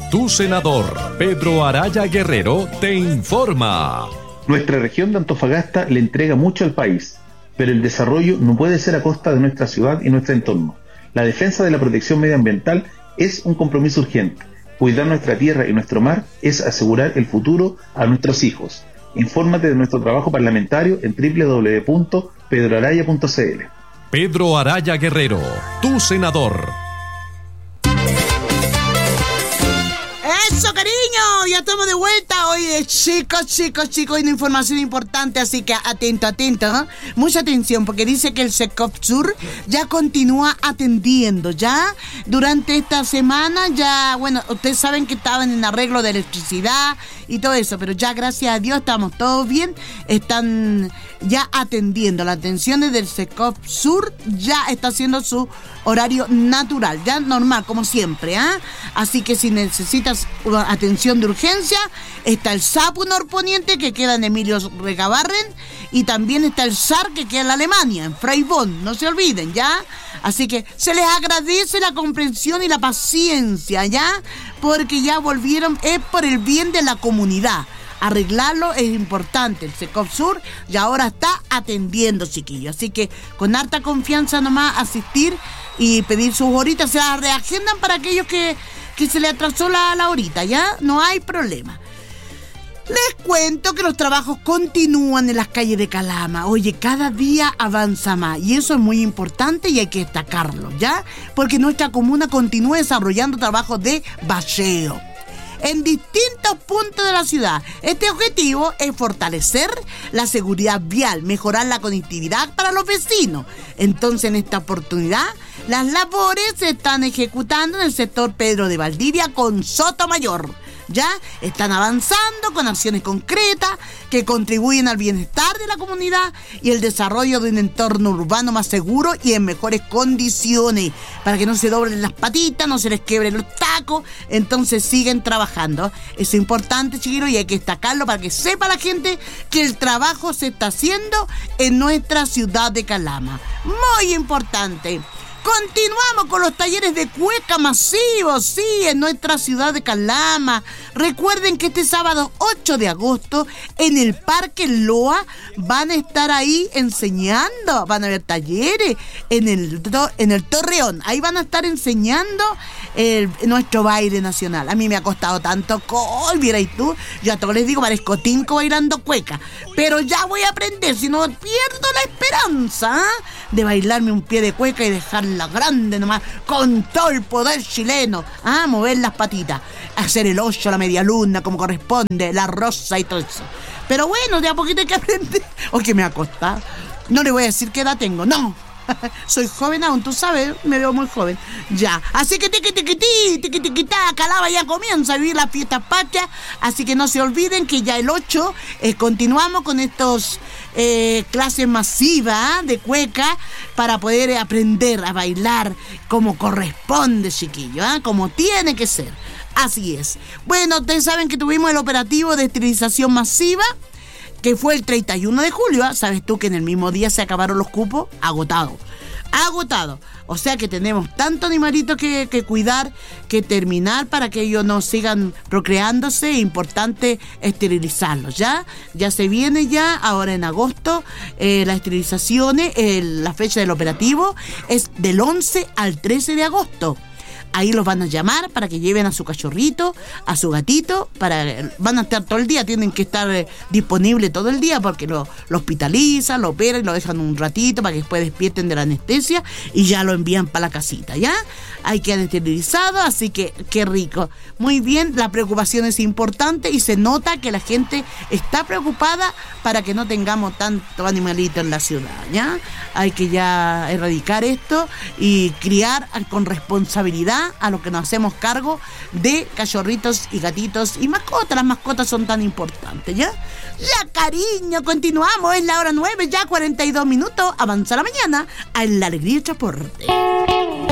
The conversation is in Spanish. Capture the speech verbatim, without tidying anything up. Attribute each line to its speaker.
Speaker 1: Tu senador, Pedro Araya Guerrero, te informa.
Speaker 2: Nuestra región de Antofagasta le entrega mucho al país, pero el desarrollo no puede ser a costa de nuestra ciudad y nuestro entorno. La defensa de la protección medioambiental es un compromiso urgente. Cuidar nuestra tierra y nuestro mar es asegurar el futuro a nuestros hijos. Infórmate de nuestro trabajo parlamentario en doble u doble u doble u punto pedro araya punto c l.
Speaker 1: Pedro Araya Guerrero, tu senador.
Speaker 3: ¡Eso, cariño! Ya estamos de vuelta. Oye, chicos, chicos, chicos, hay una información importante, así que atento, atento, ¿eh? Mucha atención, porque dice que el Secopsur ya continúa atendiendo, ¿ya? Durante esta semana ya, bueno, ustedes saben que estaban en arreglo de electricidad y todo eso, pero ya, gracias a Dios, estamos todos bien. Están ya atendiendo. Las atenciones del Secopsur ya está haciendo su horario natural, ya normal, como siempre, ¿ah? ¿eh? Así que si necesitas atención de urgencia, está el SAPU Norponiente, que queda en Emilio Recabarren, y también está el S A R, que queda en Alemania, en Freibon, no se olviden, ¿ya? Así que se les agradece la comprensión y la paciencia, ¿ya? Porque ya volvieron, es por el bien de la comunidad. Arreglarlo es importante. El Secopsur ya ahora está atendiendo, chiquillos. Así que con harta confianza nomás asistir y pedir sus horitas. Se las reagendan para aquellos que, que se le atrasó la, la horita, ¿ya? No hay problema. Les cuento que los trabajos continúan en las calles de Calama. Oye, cada día avanza más y eso es muy importante y hay que destacarlo, ¿ya? Porque nuestra comuna continúa desarrollando trabajos de bacheo en distintos puntos de la ciudad. Este objetivo es fortalecer la seguridad vial, mejorar la conectividad para los vecinos. Entonces, en esta oportunidad, las labores se están ejecutando en el sector Pedro de Valdivia con Sotomayor. Ya están avanzando con acciones concretas que contribuyen al bienestar de la comunidad y el desarrollo de un entorno urbano más seguro y en mejores condiciones, para que no se doblen las patitas, no se les quiebren los tacos. Entonces siguen trabajando. Eso es importante, chiquillos, y hay que destacarlo para que sepa la gente que el trabajo se está haciendo en nuestra ciudad de Calama. Muy importante. Continuamos con los talleres de cueca masivos, sí, en nuestra ciudad de Calama. Recuerden que este sábado ocho de agosto en el Parque Loa van a estar ahí enseñando, van a haber talleres en el, en el Torreón. Ahí van a estar enseñando el, nuestro baile nacional. A mí me ha costado tanto, col, vieras tú, yo a todos les digo, parezco tinco bailando cueca, pero ya voy a aprender, si no pierdo la esperanza, ¿eh? de bailarme un pie de cueca y dejarla grande nomás, con todo el poder chileno, a ¿ah? mover las patitas, hacer el ocho, la media luna como corresponde, la rosa y todo eso. Pero bueno, de a poquito hay que aprender. O que me ha costado. No le voy a decir qué edad tengo, no. Soy joven aún, tú sabes, me veo muy joven. Ya, así que tiqui tiqui ti, tiqui tiqui ta, Calama ya comienza a vivir las fiestas patrias. Así que no se olviden que ya el ocho eh, continuamos con estos eh, clases masivas ¿eh? de cueca para poder eh, aprender a bailar como corresponde, chiquillo, ¿eh? como tiene que ser. Así es. Bueno, ustedes saben que tuvimos el operativo de esterilización masiva, que fue el treinta y uno de julio, ¿eh? ¿Sabes tú que en el mismo día se acabaron los cupos? Agotado, agotado. O sea que tenemos tanto animalitos que, que cuidar, que terminar para que ellos no sigan procreándose. Es importante esterilizarlos, ¿ya? Ya se viene ya, ahora en agosto, eh, las esterilizaciones, eh, la fecha del operativo es del once al trece de agosto. Ahí los van a llamar para que lleven a su cachorrito, a su gatito, para van a estar todo el día, tienen que estar eh, disponibles todo el día porque lo, lo hospitalizan, lo operan y lo dejan un ratito para que después despierten de la anestesia y ya lo envían para la casita, ¿ya? Hay que esterilizado, así que qué rico. Muy bien, la preocupación es importante y se nota que la gente está preocupada para que no tengamos tanto animalito en la ciudad, ¿ya? Hay que ya erradicar esto y criar con responsabilidad a lo que nos hacemos cargo de cachorritos y gatitos y mascotas. Las mascotas son tan importantes, ¿ya? Ya, cariño, continuamos, es la hora nueve, ya cuarenta y dos minutos, avanza la mañana, en la alegría del transporte.